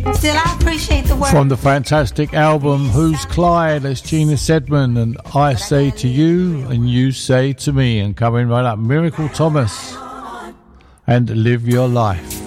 Still, I appreciate the work. From the fantastic album Who's Clyde, that's Gina Sedman and I Say to You and You Say to Me. And coming right up, Miracle Thomas and Live Your Life.